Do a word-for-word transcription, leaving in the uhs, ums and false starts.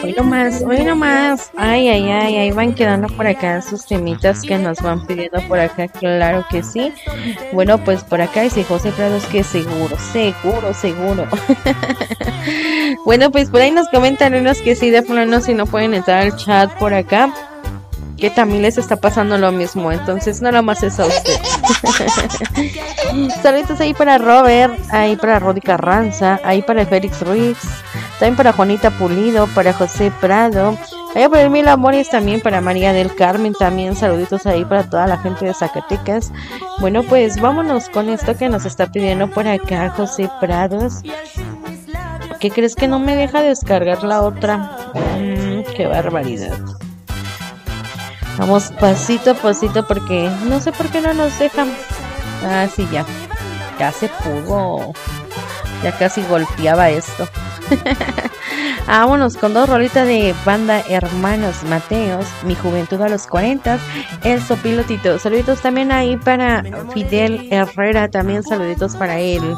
Hoy nomás, hoy nomás. Ay, ay, ay, ahí van quedando por acá sus temitas que nos van pidiendo por acá, claro que sí. Bueno, pues por acá dice José Prados que seguro, seguro, seguro. Bueno, pues por ahí nos comentan unos que sí, de plano, si no pueden entrar al chat por acá, que también les está pasando lo mismo, entonces no nada más es a usted. Saludos ahí para Robert, ahí para Rodi Carranza, ahí para Félix Ruiz, también para Juanita Pulido, para José Prado, allá por el Mil Amores, también para María del Carmen, también saluditos ahí para toda la gente de Zacatecas. Bueno, pues vámonos con esto que nos está pidiendo por acá José Prados. ¿Qué crees que no me deja descargar la otra? Mm, qué barbaridad. Vamos pasito a pasito porque no sé por qué no nos dejan. Ah, sí, ya. Ya se pudo. Ya casi golpeaba esto. Vámonos con dos rolitas de banda Hermanos Mateos, Mi Juventud a los cuarenta, El Sopilotito. Saluditos también ahí para Fidel Herrera, también saluditos para él.